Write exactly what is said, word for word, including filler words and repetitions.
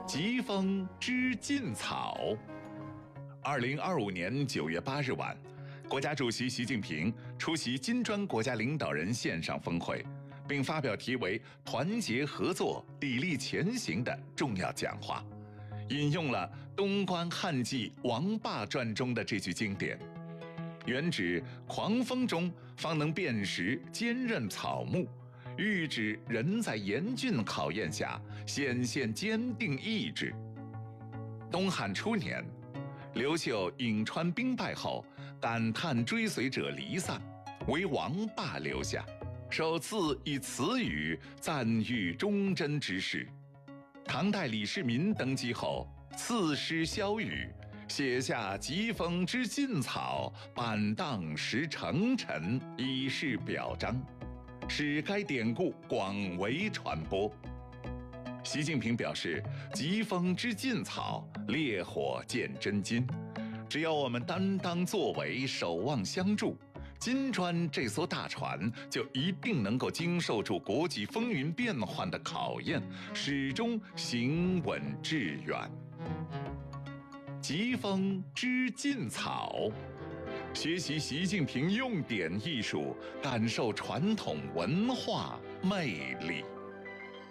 疾风知劲草。二零二五年九月八日晚，国家主席习近平出席金砖国家领导人线上峰会，并发表题为“团结合作，砥砺前行”的重要讲话，引用了东关汉记《王霸传》中的这句经典，原指狂风中方能辨识坚韧草木，喻指人在严峻考验下显现坚定意志。东汉初年，刘秀颍川兵败后，感叹追随者离散，为王霸留下，首次以此语赞誉忠贞之士。唐代李世民登基后，赐诗萧瑀，写下“疾风知劲草，板荡识成臣”，以示表彰，使该典故广为传播。习近平表示，疾风知劲草，烈火见真金。只要我们担当作为，守望相助，金砖这艘大船就一定能够经受住国际风云变幻的考验，始终行稳致远。疾风知劲草，学习习近平用典艺术，感受传统文化魅力。